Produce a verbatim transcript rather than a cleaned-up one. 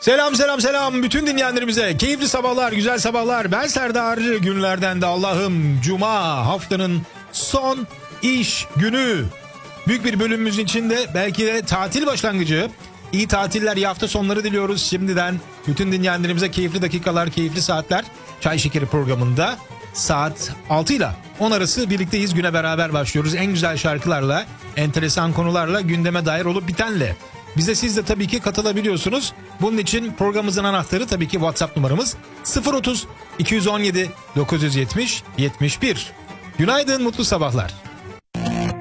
Selam selam selam bütün dinleyenlerimize. Keyifli sabahlar, güzel sabahlar. Ben Serdar. Günlerden de Allah'ım Cuma, haftanın son iş günü. Büyük bir bölümümüzün içinde belki de tatil başlangıcı. İyi tatiller, iyi hafta sonları diliyoruz şimdiden. Bütün dinleyenlerimize keyifli dakikalar, keyifli saatler. Çay Şekeri programında saat altı ile on arası birlikteyiz. Güne beraber başlıyoruz. En güzel şarkılarla, enteresan konularla, gündeme dair olup bitenle. Bize siz de tabii ki katılabiliyorsunuz. Bunun için programımızın anahtarı tabii ki WhatsApp numaramız sıfır otuz iki yüz on yedi dokuz yüz yetmiş yetmiş bir. Günaydın, mutlu sabahlar.